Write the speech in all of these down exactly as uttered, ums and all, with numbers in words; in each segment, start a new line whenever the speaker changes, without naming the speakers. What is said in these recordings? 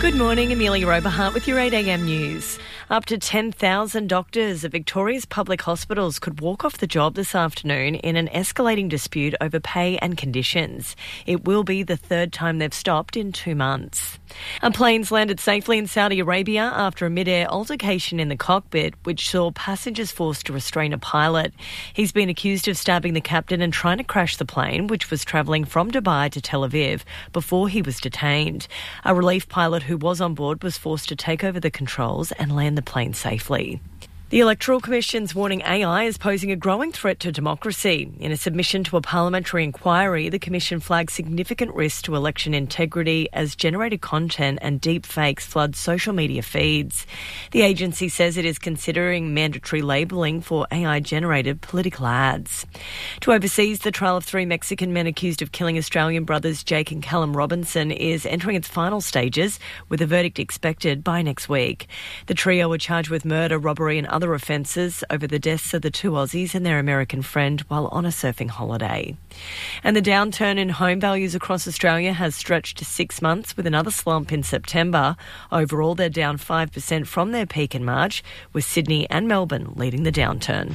Good morning, Amelia Oberhart with your eight a m news. Up to ten thousand doctors at Victoria's public hospitals could walk off the job this afternoon in an escalating dispute over pay and conditions. It will be the third time they've stopped in two months. A plane's landed safely in Saudi Arabia after a mid-air altercation in the cockpit, which saw passengers forced to restrain a pilot. He's been accused of stabbing the captain and trying to crash the plane, which was travelling from Dubai to Tel Aviv, before he was detained. A relief pilot who was on board was forced to take over the controls and land the plane safely. The Electoral Commission's warning A I is posing a growing threat to democracy. In a submission to a parliamentary inquiry, the Commission flagged significant risks to election integrity as generated content and deep fakes flood social media feeds. The agency says it is considering mandatory labelling for A I-generated political ads. To overseas, the trial of three Mexican men accused of killing Australian brothers Jake and Callum Robinson is entering its final stages, with a verdict expected by next week. The trio were charged with murder, robbery and other offences over the deaths of the two Aussies and their American friend while on a surfing holiday. And the downturn in home values across Australia has stretched to six months, with another slump in September. Overall, they're down five percent from their peak in March, with Sydney and Melbourne leading the downturn.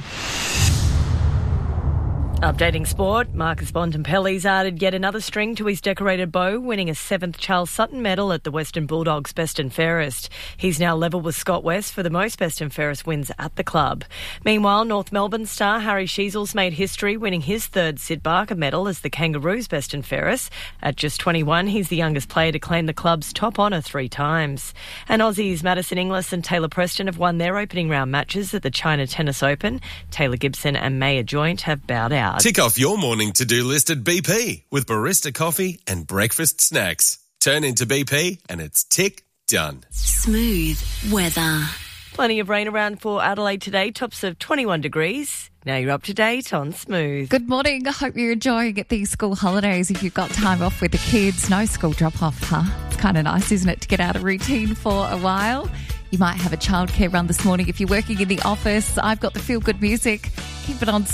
Updating sport, Marcus Bontempelli's added yet another string to his decorated bow, winning a seventh Charles Sutton medal at the Western Bulldogs Best and Fairest. He's now level with Scott West for the most Best and Fairest wins at the club. Meanwhile, North Melbourne star Harry Sheasels made history, winning his third Sid Barker medal as the Kangaroos Best and Fairest. At just twenty-one, he's the youngest player to claim the club's top honour three times. And Aussies Madison Inglis and Taylor Preston have won their opening round matches at the China Tennis Open. Taylor Gibson and Maya Joint have bowed out.
Tick off your morning to-do list at B P with barista coffee and breakfast snacks. Turn into B P and it's tick done.
Smooth weather.
Plenty of rain around for Adelaide today, tops of twenty-one degrees. Now you're up to date on Smooth.
Good morning. I hope you're enjoying these school holidays. If you've got time off with the kids, no school drop-off, huh? It's kind of nice, isn't it, to get out of routine for a while? You might have a childcare run this morning if you're working in the office. I've got the feel-good music. Keep it on